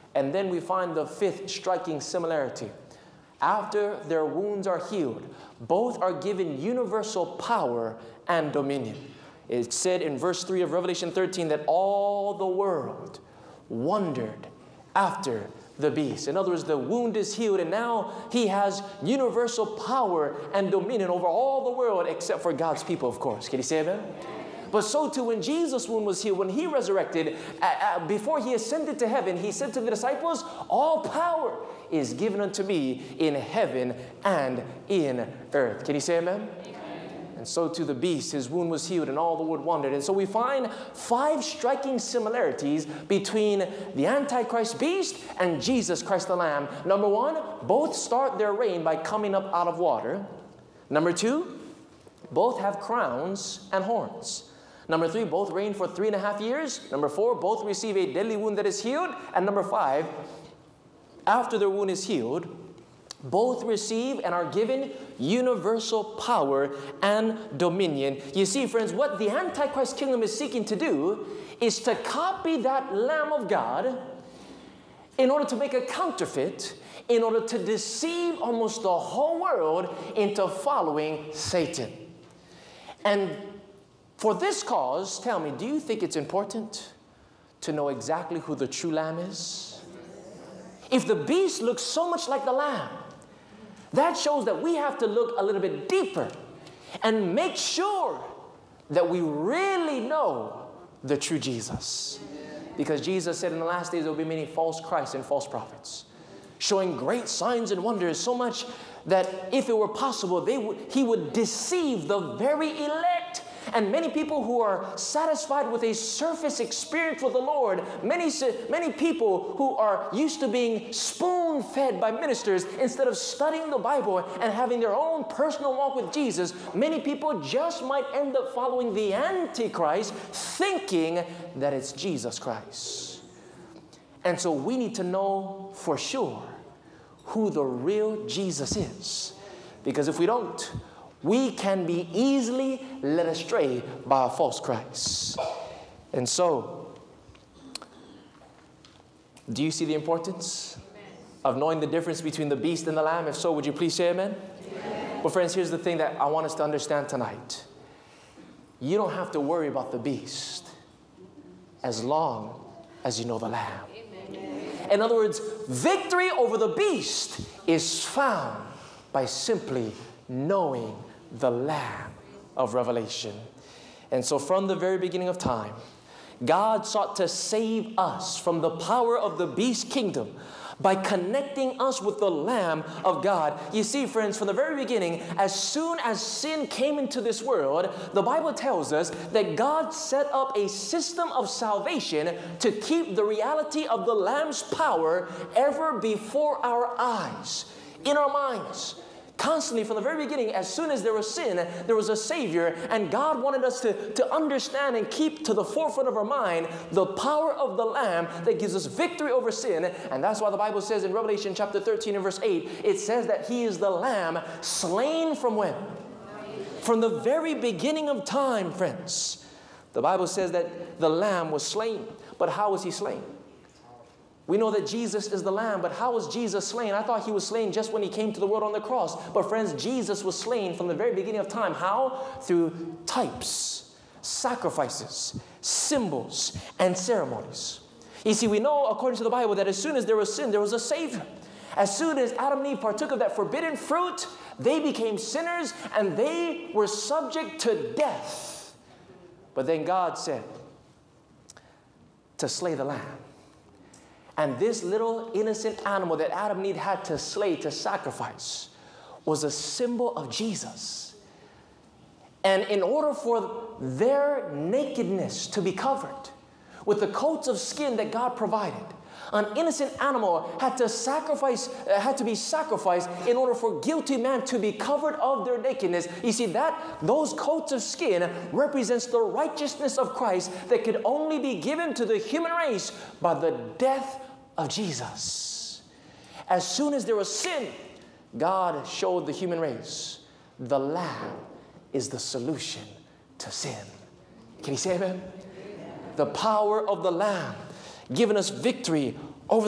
And then we find the fifth striking similarity. After their wounds are healed, both are given universal power and dominion. It's said in verse 3 of Revelation 13 that all the world wondered after the beast. In other words, the wound is healed, and now he has universal power and dominion over all the world except for God's people, of course. Can you say amen? But so too, when Jesus' wound was healed, when he resurrected, before he ascended to heaven, he said to the disciples, all power is given unto me in heaven and in earth. Can you say amen? And so to the beast, his wound was healed and all the world wondered. And so we find 5 striking similarities between the Antichrist beast and Jesus Christ the Lamb. Number 1, both start their reign by coming up out of water. Number 2, both have crowns and horns. Number 3, both reign for 3.5 years. Number 4, both receive a deadly wound that is healed. And number 5, after their wound is healed, both receive and are given universal power and dominion. You see, friends, what the Antichrist kingdom is seeking to do is to copy that Lamb of God in order to make a counterfeit, in order to deceive almost the whole world into following Satan. And for this cause, tell me, do you think it's important to know exactly who the true Lamb is? If the beast looks so much like the Lamb, that shows that we have to look a little bit deeper and make sure that we really know the true Jesus. Because Jesus said in the last days there will be many false Christs and false prophets, showing great signs and wonders, so much that if it were possible, he would deceive the very elect. And many people who are satisfied with a surface experience with the Lord, many people who are used to being spoon-fed by ministers instead of studying the Bible and having their own personal walk with Jesus, many people just might end up following the Antichrist, thinking that it's Jesus Christ. And so we need to know for sure who the real Jesus is. Because if we don't, we can be easily led astray by a false Christ. And so, do you see the importance of knowing the difference between the beast and the lamb? If so, would you please say amen? Amen. Well, friends, here's the thing that I want us to understand tonight. You don't have to worry about the beast as long as you know the lamb. Amen. In other words, victory over the beast is found by simply knowing the Lamb of Revelation. And so from the very beginning of time, God sought to save us from the power of the beast kingdom by connecting us with the Lamb of God. You see, friends, from the very beginning, as soon as sin came into this world, the Bible tells us that God set up a system of salvation to keep the reality of the Lamb's power ever before our eyes, in our minds. Constantly, from the very beginning, as soon as there was sin, there was a Savior, and God wanted us to understand and keep to the forefront of our mind the power of the Lamb that gives us victory over sin. And that's why the Bible says in Revelation chapter 13 and verse 8, it says that He is the Lamb slain from when? From the very beginning of time, friends. The Bible says that the Lamb was slain. But how was He slain? We know that Jesus is the Lamb, but how was Jesus slain? I thought He was slain just when He came to the world on the cross. But friends, Jesus was slain from the very beginning of time. How? Through types, sacrifices, symbols, and ceremonies. You see, we know according to the Bible that as soon as there was sin, there was a Savior. As soon as Adam and Eve partook of that forbidden fruit, they became sinners and they were subject to death. But then God said to slay the Lamb. And this little innocent animal that Adam and Eve had to slay, to sacrifice, was a symbol of Jesus. And in order for their nakedness to be covered with the coats of skin that God provided, an innocent animal had to be sacrificed in order for guilty man to be covered of their nakedness. You see, those coats of skin represents the righteousness of Christ that could only be given to the human race by the death of Jesus. As soon as there was sin, God showed the human race the Lamb is the solution to sin. Can you say amen? The power of the Lamb giving us victory